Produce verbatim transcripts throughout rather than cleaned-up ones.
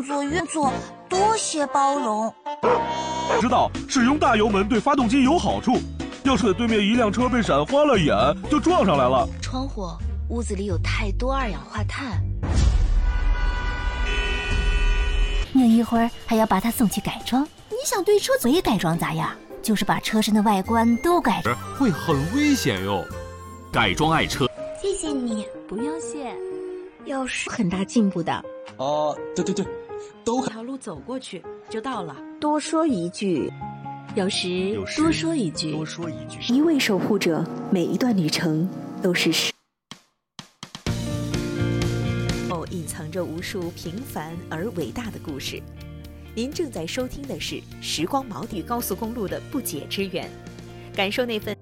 动作运作多些包容。 知道使用大油门对发动机有好处，要是对面一辆车被闪花了眼，就撞上来了。 窗户，屋子里有太多二氧化碳。 拧一会儿还要把它送去改装。你想对车嘴改装咋样？就是把车身的外观都改， 会很危险哟。改装爱车， 谢谢你， 不用谢。 要是很大进步的。 哦，对对对，都条路走过去就到了。 多说一句， 有时多说一句， 多说一句。 一位守护者，每一段旅程都是实。 后隐藏着无数平凡而伟大的故事。您正在收听的是《时光锚底高速公路的不解之缘》，感受那份。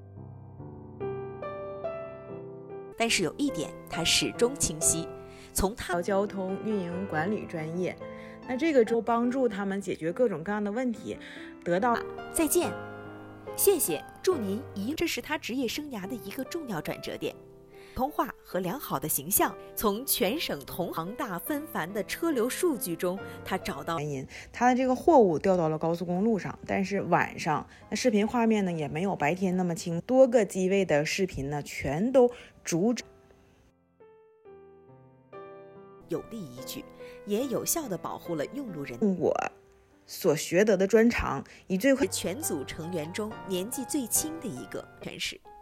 但是有一点，它始终清晰。从他交通运营管理专业，那这个就帮助他们解决各种各样的问题，得到再见，谢谢，祝您一，这是他职业生涯的一个重要转折点。通话和良好的形象，从全省同行大纷繁的车流数据中，他找到原因，他的这个货物掉到了高速公路上，但是晚上那视频画面呢也没有白天那么清，多个机位的视频呢全都逐有力依据，也有效地保护了用路人。 我所学得的专长，以最快全组成员中年纪最轻的一个诠释。